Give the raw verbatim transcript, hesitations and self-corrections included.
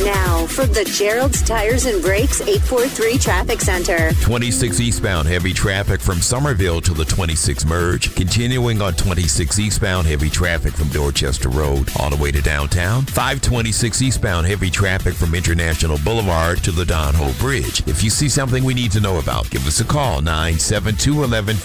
Now, from the Gerald's Tires and Brakes eight four three Traffic Center. twenty-six eastbound heavy traffic from Somerville to the twenty-six merge. Continuing on twenty-six eastbound heavy traffic from Dorchester Road all the way to downtown. five twenty-six eastbound heavy traffic from International Boulevard to the Don Ho Bridge. If you see something we need to know about, give us a call, nine seven two, one one